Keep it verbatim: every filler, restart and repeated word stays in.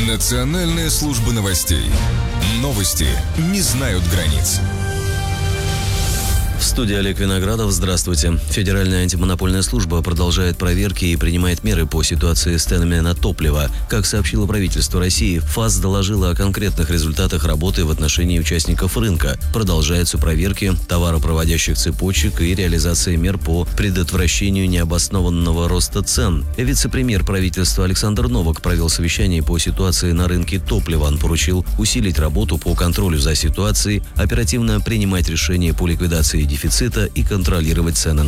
Национальная служба новостей. Новости не знают границ. В студии Олег Виноградов. Здравствуйте. Федеральная антимонопольная служба продолжает проверки и принимает меры по ситуации с ценами на топливо. Как сообщило правительство России, ФАС доложила о конкретных результатах работы в отношении участников рынка. Продолжаются проверки товаропроводящих цепочек и реализация мер по предотвращению необоснованного роста цен. Вице-премьер правительства Александр Новак провел совещание по ситуации на рынке топлива. Он поручил усилить работу по контролю за ситуацией, оперативно принимать решения по ликвидации дефицита и контролировать цены